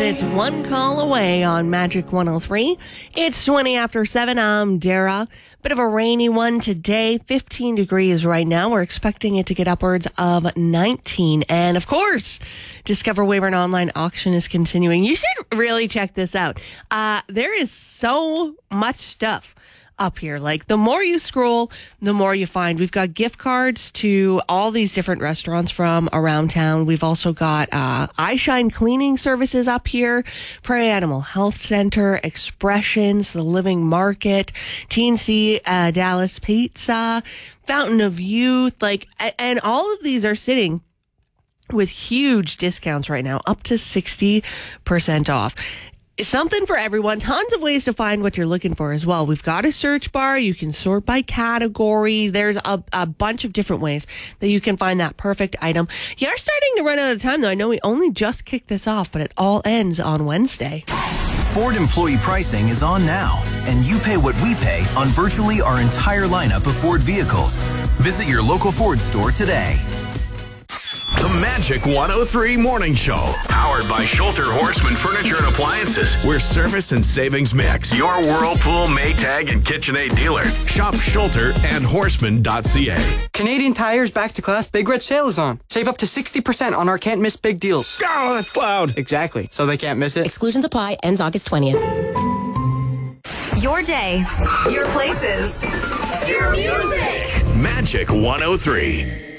It's one call away on Magic 103. It's 20 after 7. I'm Dara. Bit of a rainy one today. 15 degrees right now. We're expecting it to get upwards of 19. And of course, Discover Weyburn Online Auction is continuing. You should really check this out. There is so much stuff up here. Like, the more you scroll, the more you find. We've got gift cards to all these different restaurants from around town. We've also got iShine cleaning services up here, Prairie Animal Health Center, Expressions, the Living Market, Teensy, Dallas Pizza, Fountain of Youth, and all of these are sitting with huge discounts right now, up to 60% off. Something for everyone. Tons of ways to find what you're looking for as well. We've got a search bar. You can sort by category. There's a bunch of different ways that you can find that perfect item. You are starting to run out of time, though. I know we only just kicked this off, but it all ends on Wednesday. Ford employee pricing is on now, and you pay what we pay on virtually our entire lineup of Ford vehicles. Visit your local Ford store today. The Magic 103 Morning Show. Powered by Schulter Horseman Furniture and Appliances. Where service and savings mix. Your Whirlpool, Maytag, and KitchenAid dealer. Shop Schulter and Horseman.ca. Canadian Tire's Back to Class Big Red Sale is on. Save up to 60% on our can't miss big deals. Oh, that's loud. Exactly. So they can't miss it. Exclusions apply. Ends August 20th. Your day. Your places. Your music. Magic 103.